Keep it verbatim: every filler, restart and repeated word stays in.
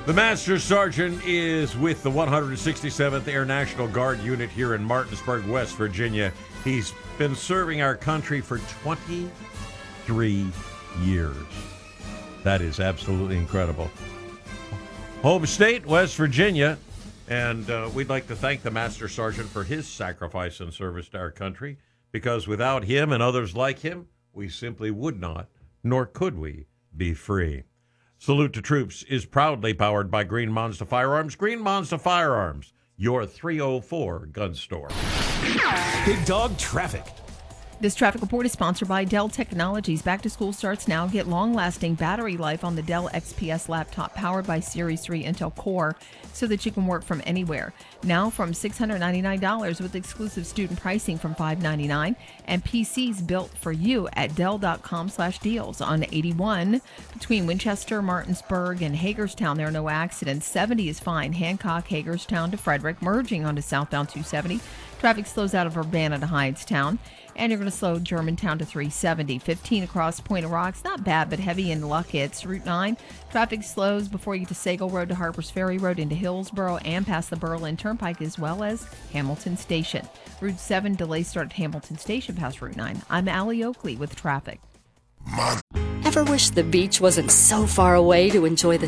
The Master Sergeant is with the one hundred sixty-seventh Air National Guard Unit here in Martinsburg, West Virginia. He's been serving our country for twenty-three years. That is absolutely incredible. Home state, West Virginia, and uh, we'd like to thank the Master Sergeant for his sacrifice and service to our country, because without him and others like him, we simply would not, nor could we, be free. Salute to Troops is proudly powered by Green Monster Firearms. Green Monster Firearms, your three oh four gun store. Big Dog Traffic. This traffic report is sponsored by Dell Technologies. Back to school starts now. Get long-lasting battery life on the Dell X P S laptop powered by Series three Intel Core so that you can work from anywhere. Now from six hundred ninety-nine dollars with exclusive student pricing from five hundred ninety-nine dollars and P Cs built for you at Dell.com slash deals. On eighty-one between Winchester, Martinsburg, and Hagerstown, there are no accidents. seventy is fine. Hancock, Hagerstown to Frederick, merging onto southbound two seventy. Traffic slows out of Urbana to Hydetown. And you're going to slow Germantown to three seventy. fifteen across Point of Rocks, not bad, but heavy in Luckett's. Route nine, traffic slows before you get to Sagal Road to Harpers Ferry Road into Hillsboro and past the Berlin Turnpike, as well as Hamilton Station. Route seven, delays start at Hamilton Station past Route nine. I'm Allie Oakley with traffic. Ever wish the beach wasn't so far away to enjoy the